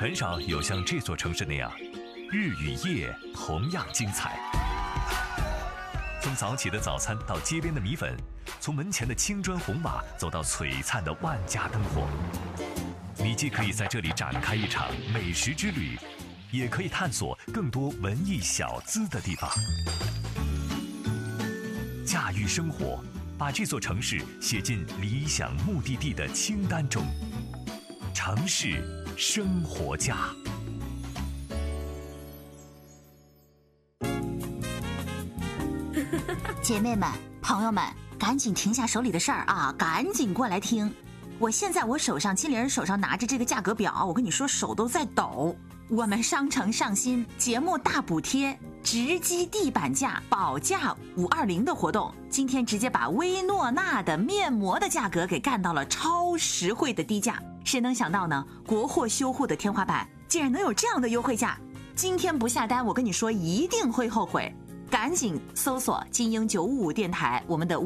很少有像这座城市那样，日与夜同样精彩。从早起的早餐到街边的米粉，从门前的青砖红瓦走到璀璨的万家灯火，你既可以在这里展开一场美食之旅，也可以探索更多文艺小资的地方。驾驭生活，把这座城市写进理想目的地的清单中。城市生活家。 姐妹们、朋友们，赶紧停下手里的事儿啊，赶紧过来听。现在我手上，金玲手上拿着这个价格表，我跟你说手都在抖。我们商城上新节目大补贴，直击地板价，保价520的活动，今天直接把薇诺娜的面膜的价格给干到了超实惠的低价。谁能想到呢？国货修护的天花板竟然能有这样的优惠价！今天不下单，我跟你说一定会后悔。赶紧搜索金鹰955电台，我们的